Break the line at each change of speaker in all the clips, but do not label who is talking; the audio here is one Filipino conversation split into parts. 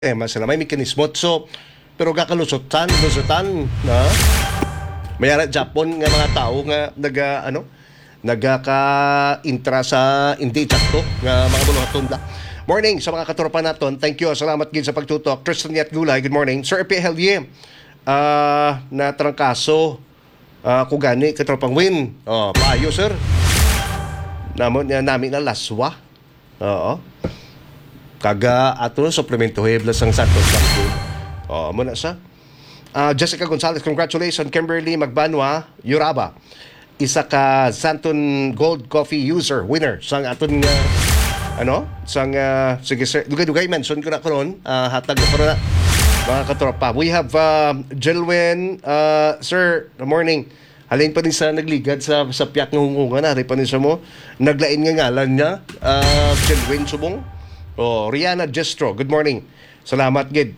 sila may mekanismo so pero gakalusutan na mayara Japon nga mga tao nga nagaka-intra sa hindi sakto nga mga buluhaton la. Morning sa mga katropa naton. Thank you. Salamat gid sa pagtutok. Tristan Yat Gulay. Good morning. Sir Epihelye. Na trangkaso kugani katropang win. Paayo sir. Namin na laswa. Oo. Kaga ato suplemento heblas ang Santos Bangko. Muna sa Jessica Gonzalez, congratulations. Kimberly Magbanwa, Yuraba. Isa ka Santon Gold Coffee user, winner sang aton sang sige sir, dugay mention ko na karon, hatag ko na mga katropa. We have Jelwin, sir, good morning. Halin pa din sa nagligad sa piyak ng hungungan na, pa din sa mo naglain nga ngalan niya, Jelwin subong. Rihanna Gestro, good morning. Salamat gid.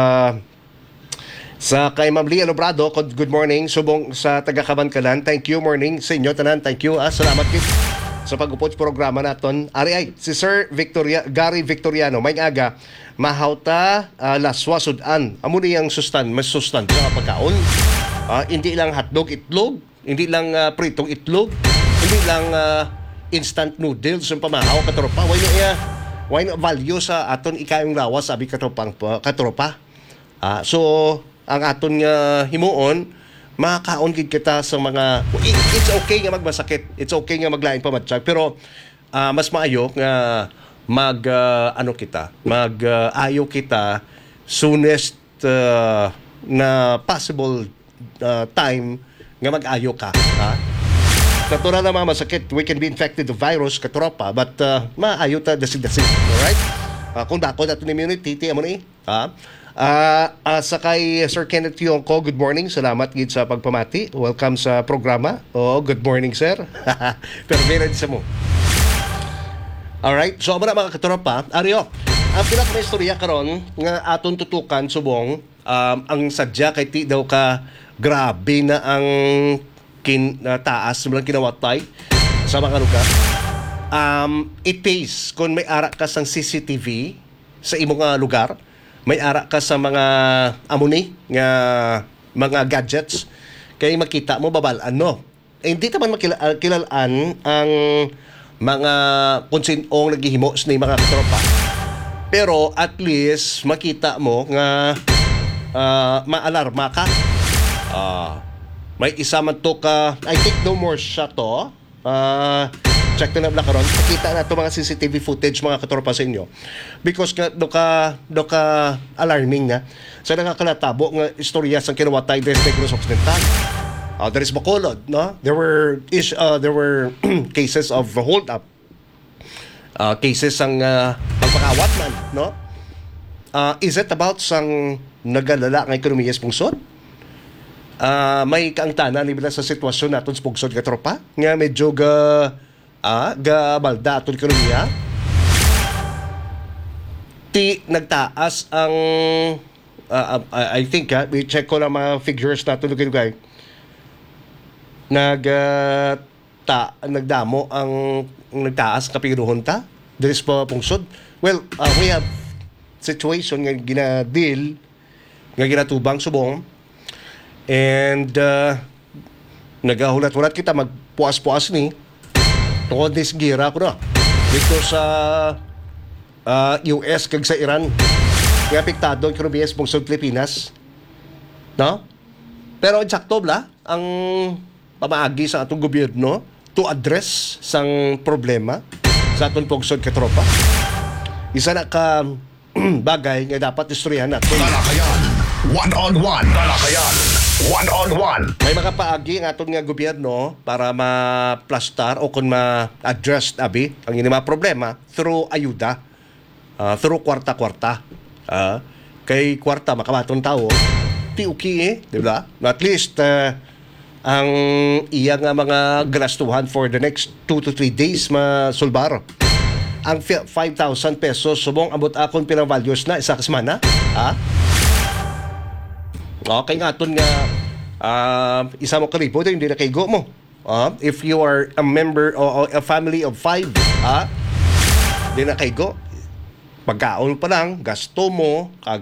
Sa kay Ma'am Lia Lobrado, good morning. Subong sa taga-Kabankalan, thank you. Morning sa inyo tanan, thank you. Salamat gid sa pag-upod programa naton. Ari si Sir Gary Victoriano, may aga mahawta laswa sudan. Amo ni ang mas sustan sa pagkaon. Hindi lang hotdog itlog, hindi lang pritong itlog, hindi lang instant noodles yung pamahaw katropa. Why not value sa aton ikayong lawas sabi katropa. So ang aton nga himuon makakaon gid kita sa mga it's okay nga magmasakit, it's okay nga maglaing pamatsyag, pero mas maayo nga ayo kita soonest na possible time nga mag-ayo ka. Natural na masakit, we can be infected with virus katropa, but maayo ta dasig-dasig. Alright? Kung dako natin immunity, tiyan mo ni. Sa kay Sir Kenneth Yongko, good morning. Salamat gid sa pagpamati. Welcome sa programa. Good morning, sir. Pero meron sa mo. Alright, so mga katropa, ariyo. Ang pinaka-istorya karon nga aton tutukan subong, ang sadya kay ti daw ka grabe na ang taas ng kinawatay sa mga lugar. It pays kung may ara ka sang CCTV sa imong lugar, may ara ka sa mga amuni nga mga gadgets, kay makita mo babalaan no. Hindi ta man makilalaan ang mga konsinong naghihimo ni mga katropa. Pero at least makita mo nga maalarma ka. May isa man to ka, I think no more siya to. Check na lang karon. Pakita na to mga CCTV footage mga katropa sa inyo. Because do ka alarming na. Sa nakakalatabo nga istorya sa kinawatay des Negros Occidental. There is Bacolod, no? There were cases of hold up. Cases ang pagpakawat man, no? Is it about sang nagalala ng ekonomiya sa pungsod? May kaangtana nila sa sitwasyon natin sa pungsod katropa nga medyo balda aton ekonomiya. Nagtaas ang I think we check ko lang mga figures natin lugay. Nagdamo ang nagtaas kapiruhon ta diri sa pungsod. Well, we have situation nga gina-deal nga ginatubang subong. And nagahulat-hulat kita magpuas-puas ni tungkol this gira ko na dito sa US kag sa Iran nga apektado ang ekonomiya sa pungsod Pilipinas, no? Pero eksakto bla ang pamaagi sa atong gobyerno to address sang problema sa atong pungsod katropa. Isa na ka bagay nga dapat istoryahan natin.
Talakayan one-on-one. Talakayan one-on-one.
May mga paagi ang atong nga gobyerno para ma-plastar o kung ma-address ang mga problema through ayuda, through kwarta-kwarta. Kay kwarta makamatong tao, di ba? At least ang iya nga mga galastuhan for the next 2 to 3 days masulbar. Ang 5,000 pesos subong abot akon pinang values na isa kasmana. Okay nga aton nga isa mo kalibo hindi na kaygo mo. If you are a member o a family of 5, di na kaygo. pagkaon pa lang, gasto mo,